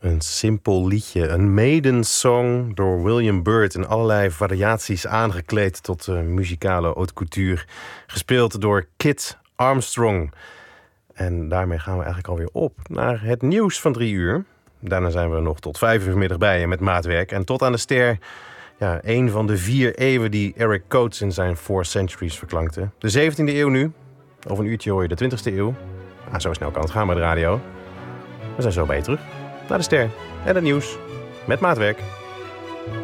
Een simpel liedje, een maiden song door William Byrd in allerlei variaties aangekleed tot muzikale haute couture. Gespeeld door Kit Armstrong. En daarmee gaan we eigenlijk alweer op naar het nieuws van 3 uur. Daarna zijn we nog tot 5 uur vanmiddag bij je met maatwerk. En tot aan de ster, een van de 4 eeuwen die Eric Coates in zijn 4 Centuries verklankte. De 17e eeuw nu. Over een uurtje hoor je de 20e eeuw. Zo snel kan het gaan met de radio. We zijn zo bij je terug. Naar de ster en het nieuws met maatwerk.